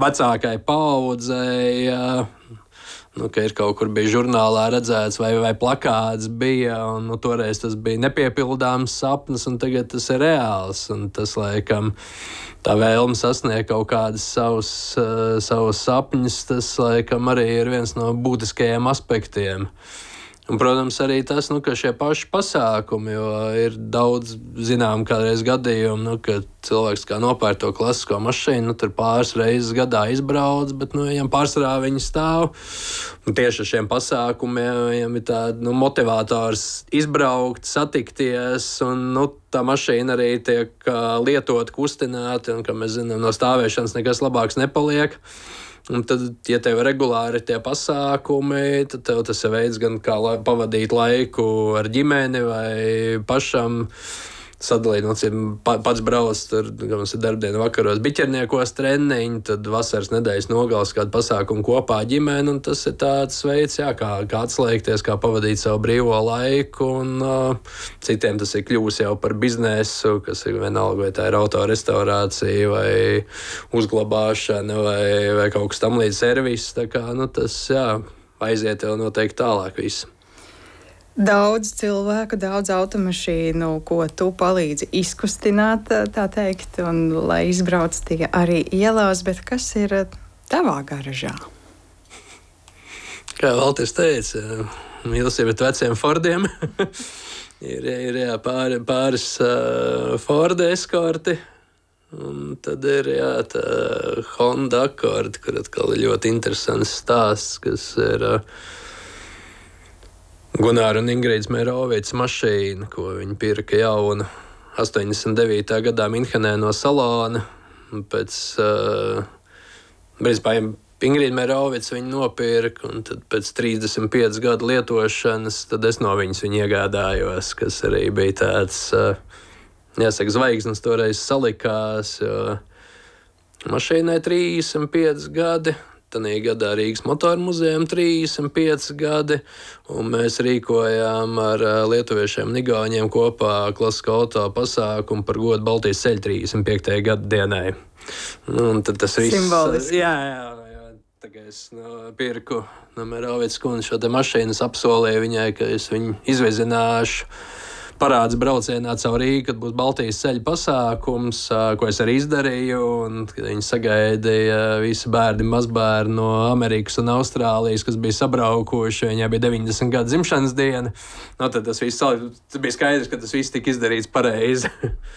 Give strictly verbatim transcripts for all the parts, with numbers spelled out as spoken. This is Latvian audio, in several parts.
vecākai paaudzei, nu, ka ir kaut kur bija žurnālā redzēts vai, vai plakāts bija, un nu, toreiz tas bija nepiepildāms sapnis, un tagad tas ir reāls, un tas, laikam, tā vēlme sasniegt kaut kādas savus, uh, savus sapņus, tas, laikam, arī ir viens no būtiskajiem aspektiem. Un, protams, arī tas, nu, ka šie paši pasākumi, jo ir daudz zinām kādreiz gadījumu, nu, ka cilvēks kā nopērk to klasisko mašīnu, nu, tur pāris reizes gadā izbrauc, bet nu, viņam pārsvarā viņi stāv. Un tieši ar šiem pasākumiem viņam ir tāds nu, motivators izbraukt, satikties, un nu, tā mašīna arī tiek uh, lietot, kustināta, un, kā mēs zinām, no stāvēšanas nekas labāks nepaliek. Un tad, ja tev regulāri ir tie pasākumi, tad tev tas ir veids gan kā la- pavadīt laiku ar ģimeni vai pašam sadalīt. Nu, pa- pats brauc, tur gan mums ir darbdiena vakaros biķerniekos treniņi, tad vasaras nedēļas nogales kādu pasākumu kopā ģimeni, un tas ir tāds veids, jā, kā, kā atslēgties, kā pavadīt savu brīvo laiku, un uh, citiem tas ir kļūs jau par biznesu, kas ir vienalga, vai tā ir autorestaurācija, vai uzglabāšana, vai, vai kaut kas tam līdz servis, tā kā, nu, tas, jā, aiziet jau noteikti tālāk viss. Daudz cilvēku, daudz automašīnu, ko tu palīdzi izkustināt, tā teikt, un lai izbrauc tie arī ielās, bet kas ir tavā garažā? Kā Valters teica, mīlestība pret veciem Fordiem. ir ir jā, pāri, pāris uh, Ford eskorti, un tad ir jā, tā Honda Accord, kur atkal ir ļoti interesants stāsts, kas ir uh, Gunāra un Ingrīdas Mērovicas mašīna, ko viņi pirka jaunu astoņdesmit devītā gadā Minhenē no salona. Pēc uh, principā Ingrīda Mērovica viņu nopirka, un tad pēc trīsdesmit piecas gadu lietošanas, tad es no viņas viņu iegādājos, kas arī bija tāds, uh, jāsaka, zvaigznes toreiz salikās, jo mašīnai trīsdesmit pieci gadi. Tanī gadā Rīgas motoru muzejam trīsdesmit pieci gadi, un mēs rīkojām ar lietuviešiem un igauņiem kopā klasisko auto pasākumu par godu Baltijas ceļu trīsdesmit piektajai gadu dienai. Nu, un tad tas viss... Simboliski. Jā, jā, jā. Tagad es no, pirku no Mērovicas kundzi šo te mašīnas apsolīju viņai, ka es viņu izvezināšu parāds braucienā caur Rīgu, kad būs Baltijas ceļa pasākums, ko es arī izdarīju. Viņi sagaidīja visi bērni, mazbērni no Amerikas un Austrālijas, kas bija sabraukuši. Viņai bija deviņdesmit gadu dzimšanas diena. No, tad tas viss bija skaidrs, ka tas viss tika izdarīts pareizi.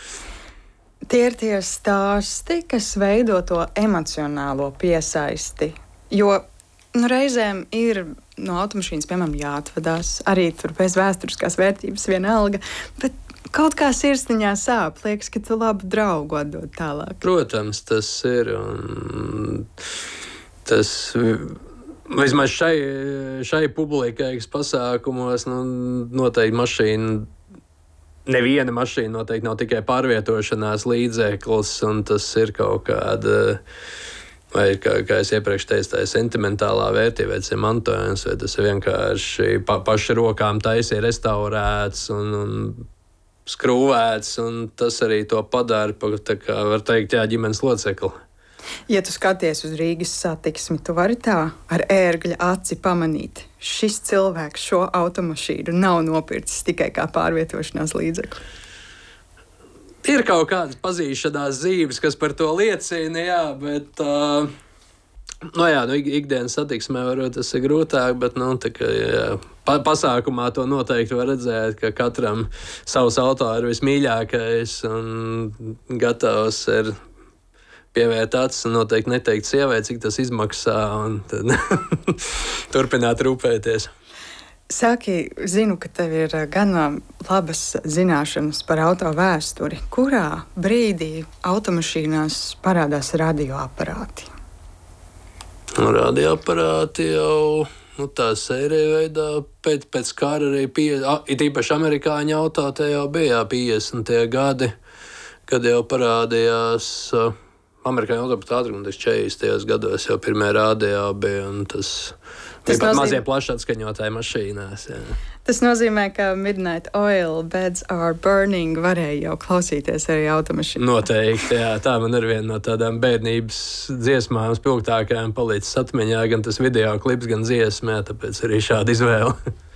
Tie ir tie stāsti, kas veido to emocionālo piesaisti. Jo nu, reizēm ir no automašīnas, piemēram, jāatvadās. Arī tur bez vēsturiskās vērtības vienalga. Bet kaut kā sirsniņā sāp. Liekas, ka tu labu draugu atdod tālāk. Protams, tas ir. Un tas vismaz šai, šai publikai pasākumos nu, noteikti mašīna. Neviena mašīna noteikti nav tikai pārvietošanās līdzeklis, un tas ir kaut kāda. Vai, kā, kā es iepriekš teicu, tā ir sentimentālā vērtība, vai tas ir mantojums, vai tas ir vienkārši pa, paši rokām taisīja, restaurēts un, un skrūvēts, un tas arī to padara par, tā kā var teikt, jā, ģimenes locekli. Ja tu skaties uz Rīgas satiksmi, tu vari tā ar ērgļa aci pamanīt, šis cilvēks šo automašīnu nav nopircis tikai kā pārvietošanās līdzekli. Ir kaut kādas pazīšanās zīmes, kas par to liecina, jā, bet uh, no jā, nu, ikdienas satiksmē varbūt tas ir grūtāk, bet nu, tā, ka, jā, pa, pasākumā to noteikti var redzēt, ka katram savs auto ir vismīļākais un gatavs ir pievērt acis un noteikti neteikt sievai, cik tas izmaksā, un tad turpināt rūpēties. Saki, zinu, ka tev ir gana labas zināšanas par auto vēsturi. Kurā brīdī automašīnās parādās radioaparāti? Radioaparāti jau nu, tā sērija veidā pēc, pēc kara arī pie, it īpaši amerikāņu auto te jau bija piecdesmitie gadi, kad jau parādījās amerikāņu autobusu ātrumu, tas četrdesmitajos gados jau pirmie rādījā bija, un tas, tas bija pat nozīm... mazie plaši atskaņotāji mašīnās. Jā. Tas nozīmē, ka Midnight Oil Beds Are Burning varēja jau klausīties arī automašīnā. Noteikti, jā. Tā man ir viena no tādām bērnības dziesmām spilgtākajām palicis atmiņā, gan tas video klips, gan dziesmē, tāpēc arī šāda izvēle.